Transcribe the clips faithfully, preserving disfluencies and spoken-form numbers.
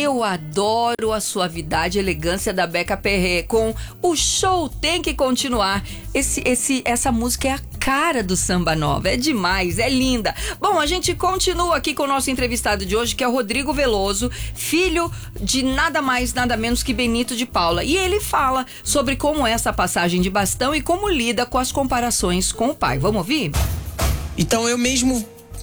Eu adoro a suavidade e elegância da Beca Perré com O Show Tem Que Continuar. Esse, esse, essa música é a cara do Samba Nova, é demais, é linda. Bom, a gente continua aqui com o nosso entrevistado de hoje, que é o Rodrigo Veloso, filho de nada mais, nada menos que Benito de Paula. E ele fala sobre como é essa passagem de bastão e como lida com as comparações com o pai. Vamos ouvir? Então eu mesmo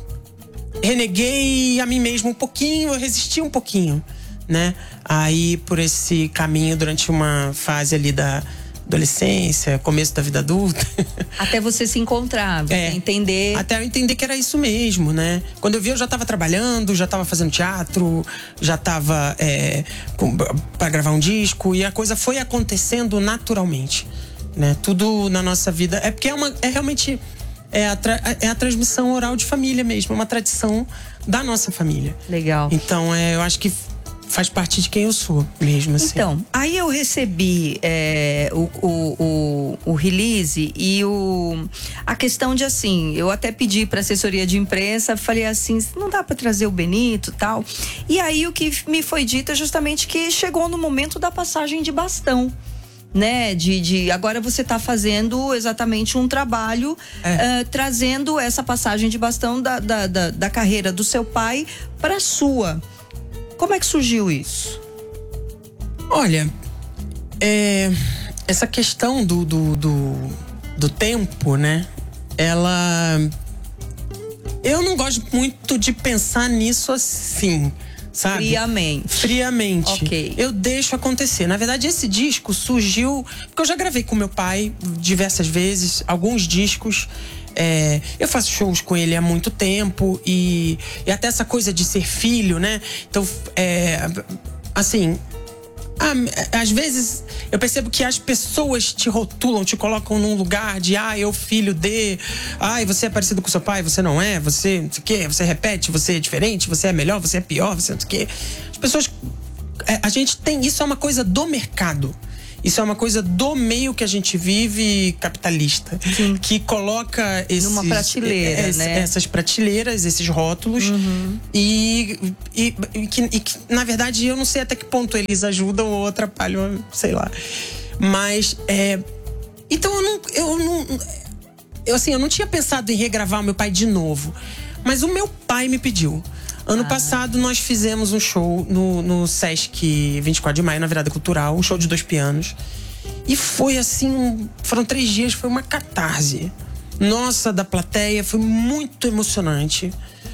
reneguei a mim mesmo um pouquinho, eu resisti um pouquinho, né? Aí por esse caminho durante uma fase ali da adolescência, começo da vida adulta. Até você se encontrar, você é, entender. Até eu entender que era isso mesmo, né? Quando eu vi, eu já tava trabalhando, já tava fazendo teatro, já tava é, para gravar um disco, e a coisa foi acontecendo naturalmente, né? Tudo na nossa vida. É porque é, uma, é realmente é a, tra, é a transmissão oral de família mesmo, é uma tradição da nossa família. Legal. Então, é, eu acho que faz parte de quem eu sou mesmo, assim. Então, aí eu recebi é, o, o, o, o release e o, a questão de assim, eu até pedi pra assessoria de imprensa, falei assim, não dá pra trazer o Benito e tal. E aí o que me foi dito é justamente que chegou no momento da passagem de bastão. Né, de, de agora você está fazendo exatamente um trabalho é. uh, trazendo essa passagem de bastão da, da, da, da carreira do seu pai para a sua. Como é que surgiu isso? Olha, é, essa questão do, do, do, do tempo, né? Ela... Eu não gosto muito de pensar nisso assim, sabe? Friamente. Friamente. Ok. Eu deixo acontecer. Na verdade, esse disco surgiu... Porque eu já gravei com meu pai diversas vezes, alguns discos. É, eu faço shows com ele há muito tempo. E, e até essa coisa de ser filho, né? Então, é, assim... Às vezes eu percebo que as pessoas te rotulam, te colocam num lugar de ah, eu filho de, ai, ah, você é parecido com seu pai, você não é, você não sei o quê, você repete, você é diferente, você é melhor, você é pior, você não sei o quê. As pessoas, a gente tem, isso é uma coisa do mercado. Isso é uma coisa do meio que a gente vive capitalista. Sim. Que coloca esses, numa prateleira, es, né? essas prateleiras, esses rótulos. Uhum. E, e, e, que, e que, na verdade, eu não sei até que ponto eles ajudam ou atrapalham, sei lá. Mas, é, então eu não, eu não... Eu, assim, eu não tinha pensado em regravar o meu pai de novo. Mas o meu pai me pediu. Ano ah. passado, nós fizemos um show no, no Sesc vinte e quatro de maio, na Virada Cultural. Um show de dois pianos. E foi assim, um, foram três dias, foi uma catarse. Nossa, da plateia, foi muito emocionante.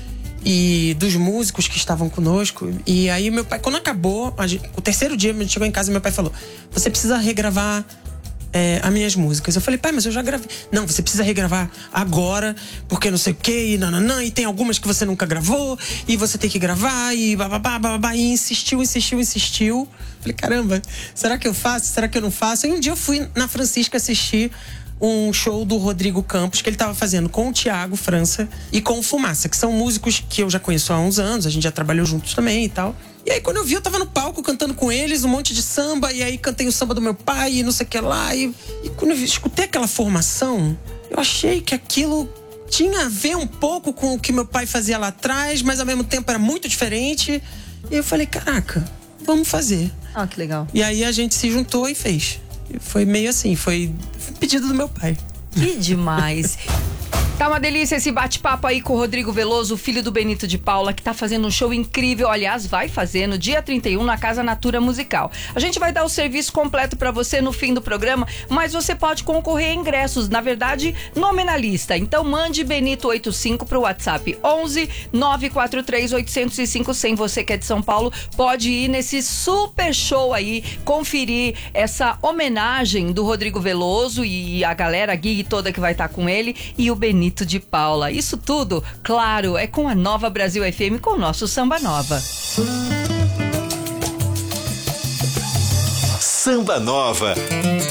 E dos músicos que estavam conosco. E aí meu pai, quando acabou, a gente, o terceiro dia, a gente chegou em casa e meu pai falou: você precisa regravar É, as minhas músicas. Eu falei, pai, mas eu já gravei. Não, você precisa regravar agora, porque não sei o que, e nananã, e tem algumas que você nunca gravou, e você tem que gravar, e bababá, bababá, e insistiu, insistiu, insistiu. Falei, caramba, será que eu faço? Será que eu não faço? E um dia eu fui na Francisca assistir um show do Rodrigo Campos, que ele estava fazendo com o Thiago França e com o Fumaça, que são músicos que eu já conheço há uns anos, a gente já trabalhou juntos também e tal. E aí, quando eu vi, eu tava no palco cantando com eles um monte de samba. E aí, cantei o samba do meu pai e não sei o que lá. E, e quando eu escutei aquela formação, eu achei que aquilo tinha a ver um pouco com o que meu pai fazia lá atrás, mas ao mesmo tempo era muito diferente. E eu falei, caraca, vamos fazer. Ah, que legal. E aí, a gente se juntou e fez. E foi meio assim, foi pedido do meu pai. Que demais. Tá uma delícia esse bate-papo aí com o Rodrigo Veloso, filho do Benito de Paula, que tá fazendo um show incrível. Aliás, vai fazer no dia trinta e um na Casa Natura Musical. A gente vai dar o serviço completo pra você no fim do programa, mas você pode concorrer a ingressos, na verdade, nominalista. Então mande Benito oitenta e cinco pro WhatsApp onze nove quatro três oito zero cinco zero zero. Você que é de São Paulo pode ir nesse super show aí, conferir essa homenagem do Rodrigo Veloso e a galera, a gig toda que vai estar com ele, e o Benito de Paula. Isso tudo, claro, é com a Nova Brasil F M, com o nosso Samba Nova. Samba Nova.